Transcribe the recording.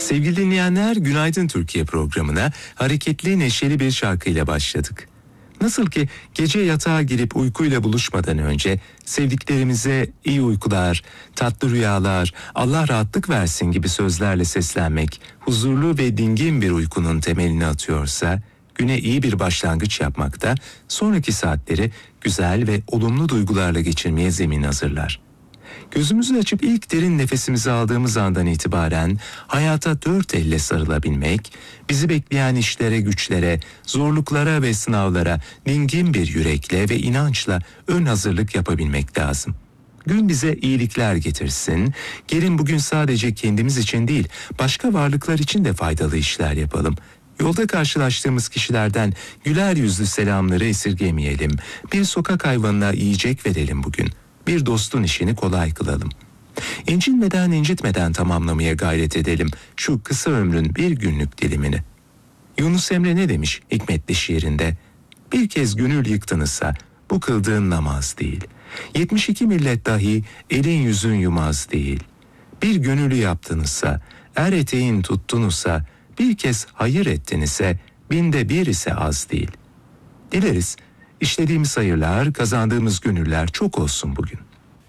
Sevgili dinleyenler, Günaydın Türkiye programına hareketli, neşeli bir şarkıyla başladık. Nasıl ki gece yatağa girip uykuyla buluşmadan önce sevdiklerimize iyi uykular, tatlı rüyalar, Allah rahatlık versin gibi sözlerle seslenmek, huzurlu ve dingin bir uykunun temelini atıyorsa, güne iyi bir başlangıç yapmakta, sonraki saatleri güzel ve olumlu duygularla geçirmeye zemin hazırlar. Gözümüzü açıp ilk derin nefesimizi aldığımız andan itibaren hayata dört elle sarılabilmek, bizi bekleyen işlere, güçlere, zorluklara ve sınavlara dingin bir yürekle ve inançla ön hazırlık yapabilmek lazım. Gün bize iyilikler getirsin, gelin bugün sadece kendimiz için değil, başka varlıklar için de faydalı işler yapalım. Yolda karşılaştığımız kişilerden güler yüzlü selamları esirgemeyelim, bir sokak hayvanına yiyecek verelim bugün. Bir dostun işini kolay kılalım. İncinmeden, incitmeden tamamlamaya gayret edelim şu kısa ömrün bir günlük dilimini. Yunus Emre ne demiş Hikmetli şiirinde? Bir kez gönül yıktınızsa bu kıldığın namaz değil. 72 millet dahi elin yüzün yumaz değil. Bir gönülü yaptınızsa, er eteğin tuttunuzsa, bir kez hayır ettinizse, binde bir ise az değil. Dileriz işlediğimiz hayırlar, kazandığımız gönüller çok olsun bugün.